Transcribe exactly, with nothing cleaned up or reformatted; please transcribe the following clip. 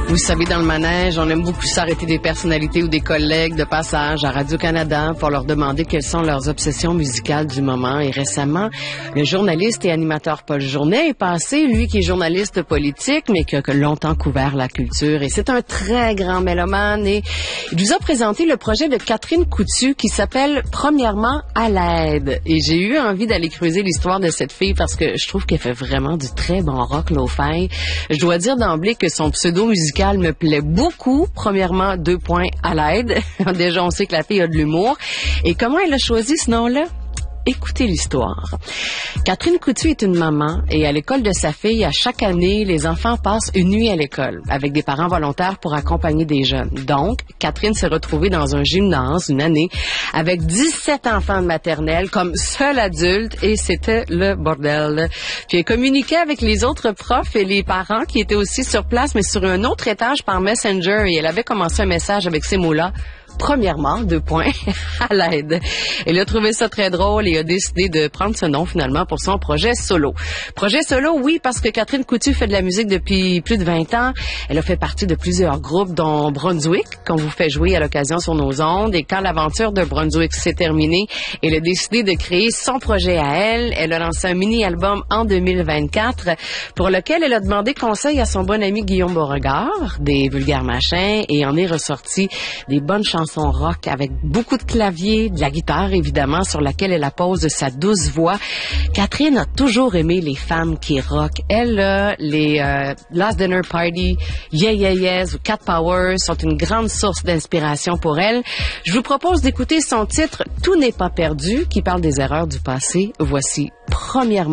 Vous savez, dans le manège, on aime beaucoup s'arrêter des personnalités ou des collègues de passage à Radio-Canada pour leur demander quelles sont leurs obsessions musicales du moment. Et récemment, le journaliste et animateur Paul Journet est passé, lui qui est journaliste politique, mais qui a longtemps couvert la culture. Et c'est un très grand mélomane. Et il nous a présenté le projet de Catherine Coutu qui s'appelle « Premièrement à l'aide ». Et j'ai eu envie d'aller creuser l'histoire de cette fille parce que je trouve qu'elle fait vraiment du très bon rock lo-fi. Je dois dire d'emblée que son pseudo musical me plaît beaucoup. Premièrement, deux points à l'aide. Déjà, on sait que la fille a de l'humour. Et comment elle a choisi ce nom-là? Écoutez l'histoire. Catherine Coutu est une maman et à l'école de sa fille, à chaque année, les enfants passent une nuit à l'école avec des parents volontaires pour accompagner des jeunes. Donc, Catherine s'est retrouvée dans un gymnase une année avec dix-sept enfants de maternelle comme seule adulte et c'était le bordel. Puis elle communiquait avec les autres profs et les parents qui étaient aussi sur place mais sur un autre étage par Messenger et elle avait commencé un message avec ces mots-là. Premièrement, deux points, à l'aide. Elle a trouvé ça très drôle et a décidé de prendre ce nom finalement pour son projet solo. Projet solo, oui, parce que Catherine Coutu fait de la musique depuis plus de vingt ans. Elle a fait partie de plusieurs groupes, dont Brunswick, qu'on vous fait jouer à l'occasion sur nos ondes. Et quand l'aventure de Brunswick s'est terminée, elle a décidé de créer son projet à elle. Elle a lancé un mini-album en deux mille vingt-quatre pour lequel elle a demandé conseil à son bon ami Guillaume Beauregard, des Vulgaires Machins, et en est ressorti des bonnes chansons son rock avec beaucoup de clavier, de la guitare évidemment sur laquelle elle appose sa douce voix. Catherine a toujours aimé les femmes qui rock. Elle, euh, les euh, Last Dinner Party, Yeah Yeah Yes ou Cat Power sont une grande source d'inspiration pour elle. Je vous propose d'écouter son titre Tout n'est pas perdu qui parle des erreurs du passé. Voici premièrement